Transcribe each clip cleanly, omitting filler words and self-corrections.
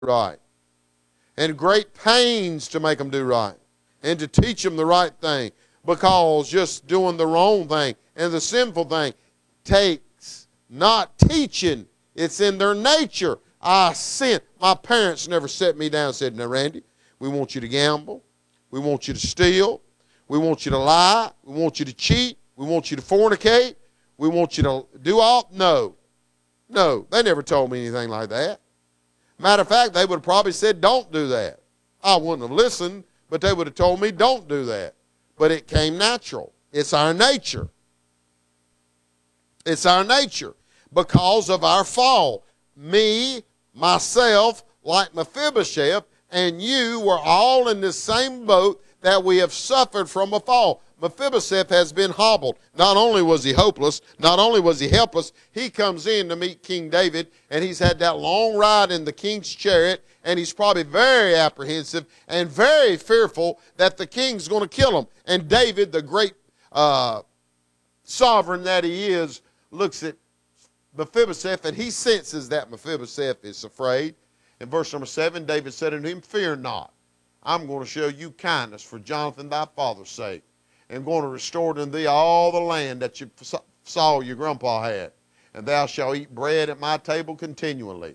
right, and great pains to make them do right, and to teach them the right thing, because just doing the wrong thing and the sinful thing takes not teaching. It's in their nature. I sin. My parents never set me down and said, "Now, Randy, we want you to gamble. We want you to steal. We want you to lie. We want you to cheat. We want you to fornicate. We want you to do all." No. No, they never told me anything like that. Matter of fact, they would have probably said, "Don't do that." I wouldn't have listened, but they would have told me, "Don't do that." But it came natural. It's our nature. It's our nature because of our fall. Me, myself, like Mephibosheth, and you were all in the same boat that we have suffered from a fall. Mephibosheth has been hobbled. Not only was he hopeless, not only was he helpless, he comes in to meet King David, and he's had that long ride in the king's chariot, and he's probably very apprehensive and very fearful that the king's going to kill him. And David, the great sovereign that he is, looks at Mephibosheth, and he senses that Mephibosheth is afraid. In verse number 7, David said unto him, "Fear not. I'm going to show you kindness for Jonathan thy father's sake, and going to restore to thee all the land that you saw your grandpa had, and thou shalt eat bread at my table continually."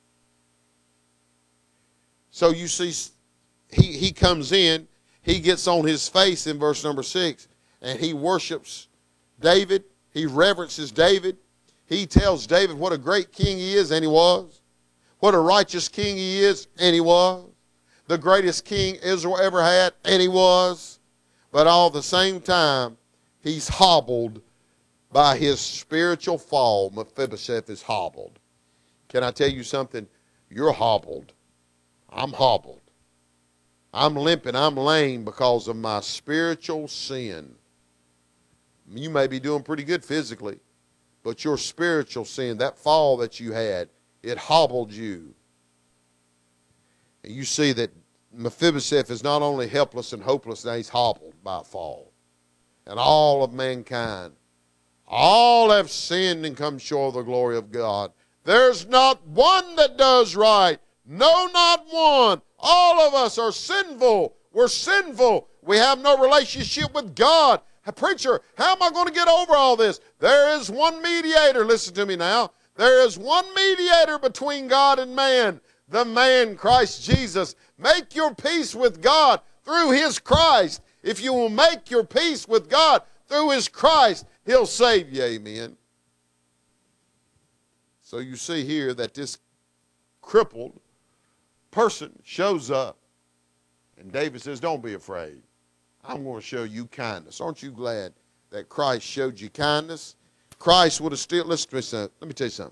So you see, he comes in, he gets on his face in verse number 6, and he worships David. He reverences David. He tells David what a great king he is, and he was. What a righteous king he is, and he was. The greatest king Israel ever had, and he was. But all at the same time, he's hobbled by his spiritual fall. Mephibosheth is hobbled. Can I tell you something? You're hobbled. I'm hobbled. I'm limping. I'm lame because of my spiritual sin. You may be doing pretty good physically, but your spiritual sin, that fall that you had, it hobbled you. And you see that Mephibosheth is not only helpless and hopeless, now he's hobbled by a fall. And all of mankind, all have sinned and come short of the glory of God. There's not one that does right. No, not one. All of us are sinful. We're sinful. We have no relationship with God. Preacher, how am I going to get over all this? There is one mediator. Listen to me now. There is one mediator between God and man, the man Christ Jesus. Make your peace with God through his Christ. If you will make your peace with God through his Christ, he'll save you. Amen. So you see here that this crippled person shows up, and David says, "Don't be afraid. I'm going to show you kindness." Aren't you glad that Christ showed you kindness? Christ would have still, listen to me, son. Let me tell you something.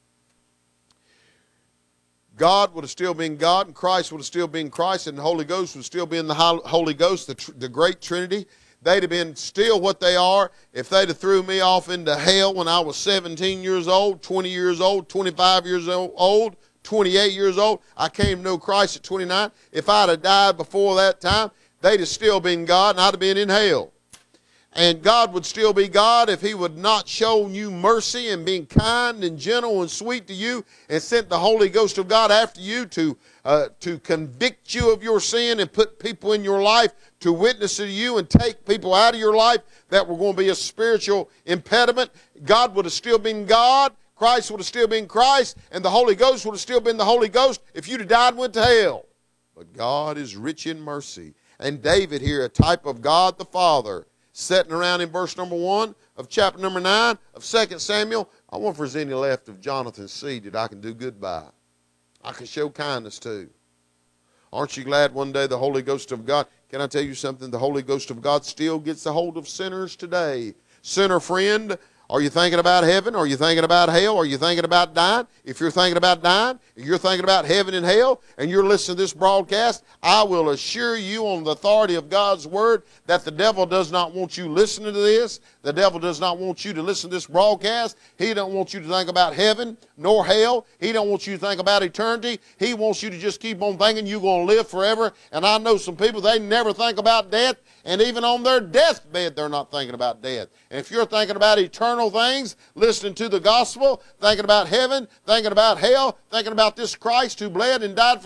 God would have still been God, and Christ would have still been Christ, and the Holy Ghost would still be in the Holy Ghost, the great Trinity. They'd have been still what they are if they'd have threw me off into hell when I was 17 years old, 20 years old, 25 years old, 28 years old. I came to know Christ at 29. If I'd have died before that time, they'd have still been God, and I'd have been in hell. And God would still be God if he would not show you mercy and being kind and gentle and sweet to you and sent the Holy Ghost of God after you to convict you of your sin and put people in your life to witness to you and take people out of your life that were going to be a spiritual impediment. God would have still been God. Christ would have still been Christ. And the Holy Ghost would have still been the Holy Ghost if you'd have died and went to hell. But God is rich in mercy. And David here, a type of God the Father, sitting around in verse number 1 of chapter number 9 of 2 Samuel. I wonder if there's any left of Jonathan's seed that I can do good by. I can show kindness to. Aren't you glad one day the Holy Ghost of God, can I tell you something? The Holy Ghost of God still gets a hold of sinners today. Sinner friend, are you thinking about heaven? Are you thinking about hell? Are you thinking about dying? If you're thinking about dying, if you're thinking about heaven and hell, and you're listening to this broadcast, I will assure you on the authority of God's word that the devil does not want you listening to this. The devil does not want you to listen to this broadcast. He don't want you to think about heaven nor hell. He don't want you to think about eternity. He wants you to just keep on thinking you're going to live forever. And I know some people, they never think about death, and even on their deathbed, they're not thinking about death. And if you're thinking about eternal things, listening to the gospel, thinking about heaven, thinking about hell, thinking about this Christ who bled and died for